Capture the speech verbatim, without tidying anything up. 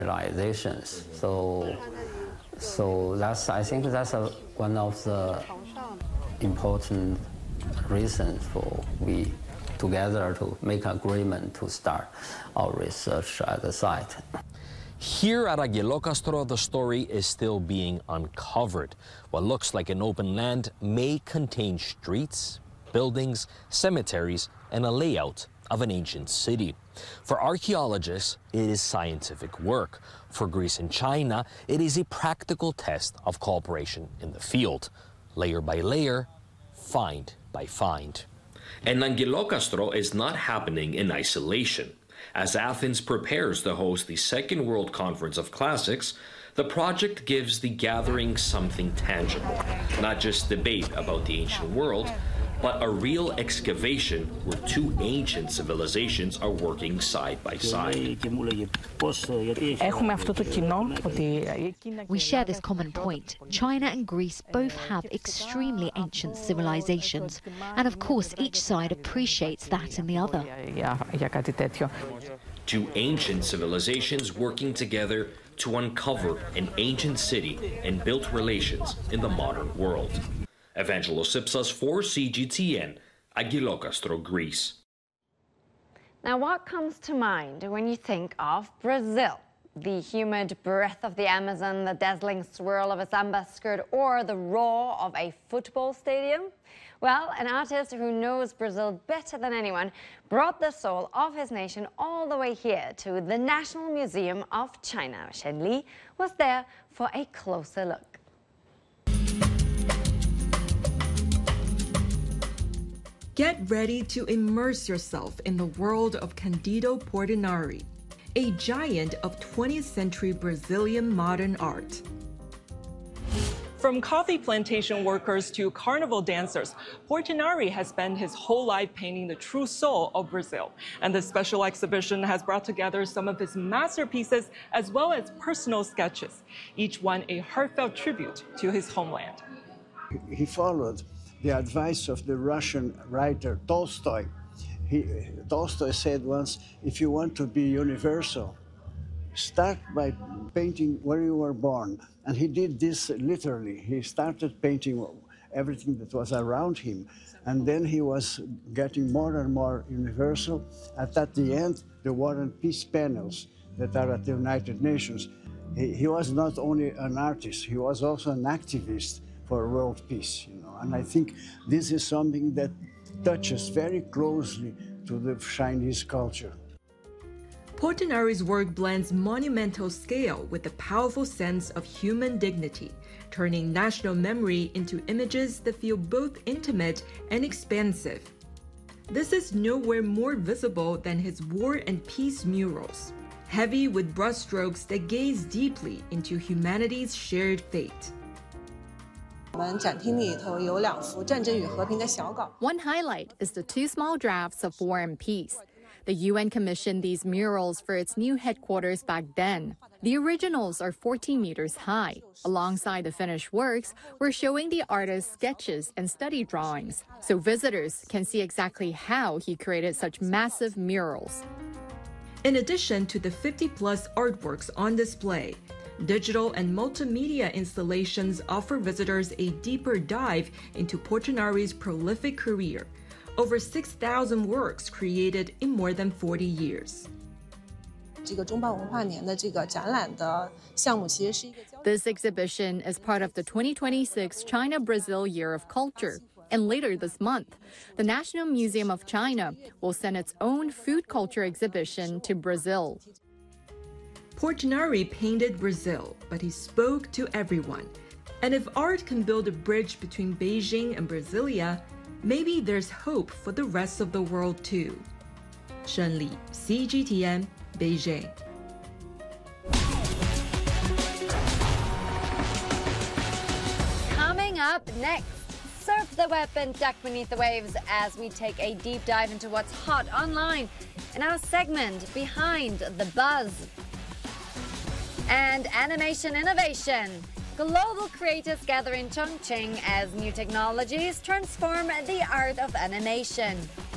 civilizations. So, so that's I think that's a, one of the important reasons for we together to make agreement to start our research at the site. Here at Aguilocastro, the story is still being uncovered. What looks like an open land may contain streets, buildings, cemeteries, and a layout of an ancient city. For archaeologists, it is scientific work. For Greece and China, it is a practical test of cooperation in the field, layer by layer, find by find. And Aguilocastro is not happening in isolation. As Athens prepares to host the Second World Conference of Classics, the project gives the gathering something tangible, not just debate about the ancient world, but a real excavation where two ancient civilizations are working side by side. We share this common point. China and Greece both have extremely ancient civilizations, and of course each side appreciates that in the other. Two ancient civilizations working together to uncover an ancient city and build relations in the modern world. Evangelos Ipsas for C G T N, Aguilocastro, Greece. Now, what comes to mind when you think of Brazil? The humid breath of the Amazon, the dazzling swirl of a samba skirt, or the roar of a football stadium? Well, an artist who knows Brazil better than anyone brought the soul of his nation all the way here to the National Museum of China. Shen Li was there for a closer look. Get ready to immerse yourself in the world of Candido Portinari, a giant of twentieth century Brazilian modern art. From coffee plantation workers to carnival dancers, Portinari has spent his whole life painting the true soul of Brazil. And this special exhibition has brought together some of his masterpieces as well as personal sketches, each one a heartfelt tribute to his homeland. He followed the advice of the Russian writer Tolstoy. He, Tolstoy said once, if you want to be universal, start by painting where you were born. And he did this literally. He started painting everything that was around him. And then he was getting more and more universal. And at the end, the War and Peace panels that are at the United Nations. He, he was not only an artist, he was also an activist for world peace, you know. And I think this is something that touches very closely to the Chinese culture. Portinari's work blends monumental scale with a powerful sense of human dignity, turning national memory into images that feel both intimate and expansive. This is nowhere more visible than his War and Peace murals, heavy with brushstrokes that gaze deeply into humanity's shared fate. One highlight is the two small drafts of War and Peace. The U N commissioned these murals for its new headquarters back then. The originals are fourteen meters high. Alongside the finished works, we're showing the artist's sketches and study drawings, so visitors can see exactly how he created such massive murals. In addition to the fifty plus artworks on display, digital and multimedia installations offer visitors a deeper dive into Portinari's prolific career. Over six thousand works created in more than forty years. This exhibition is part of the twenty twenty-six China-Brazil Year of Culture. And later this month, the National Museum of China will send its own food culture exhibition to Brazil. Portinari painted Brazil, but he spoke to everyone. And if art can build a bridge between Beijing and Brasilia, maybe there's hope for the rest of the world too. Shen Li, C G T N, Beijing. Coming up next, surf the web and duck beneath the waves as we take a deep dive into what's hot online in our segment Behind the Buzz. And animation innovation. Global creators gather in Chongqing as new technologies transform the art of animation.